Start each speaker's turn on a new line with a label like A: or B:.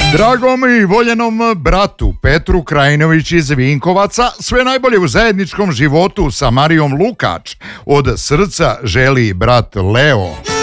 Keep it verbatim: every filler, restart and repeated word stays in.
A: Dragom i voljenom bratu Petru Krajinović iz Vinkovaca sve najbolje u zajedničkom životu sa Marijom Lukač od srca želi brat Leo.